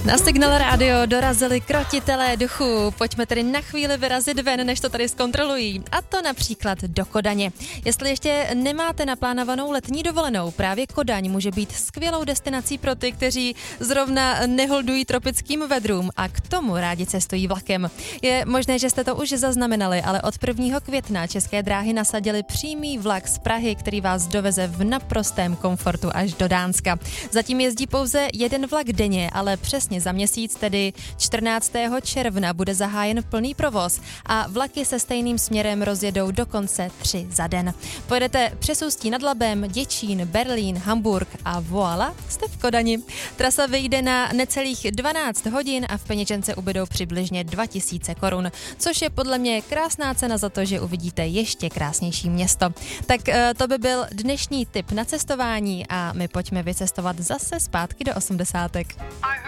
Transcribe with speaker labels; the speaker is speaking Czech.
Speaker 1: Na Signál Radio dorazili krotitelé duchů. Pojďme tedy na chvíli vyrazit ven, než to tady zkontrolují. A to například do Kodaně. Jestli ještě nemáte naplánovanou letní dovolenou, právě Kodaň může být skvělou destinací pro ty, kteří zrovna neholdují tropickým vedrům a k tomu rádi cestují vlakem. Je možné, že jste to už zaznamenali, ale od 1. května České dráhy nasadily přímý vlak z Prahy, který vás doveze v naprostém komfortu až do Dánska. Zatím jezdí pouze jeden vlak denně, ale přesně za měsíc, tedy 14. června, bude zahájen plný provoz a vlaky se stejným směrem rozjedou dokonce 3 za den. Pojedete přes Ústí nad Labem, Děčín, Berlín, Hamburg a voilà, jste v Kodani. Trasa vyjde na necelých 12 hodin a v peněžence ubydou přibližně 2000 korun, což je podle mě krásná cena za to, že uvidíte ještě krásnější město. Tak to by byl dnešní tip na cestování a my pojďme vycestovat zase zpátky do 80.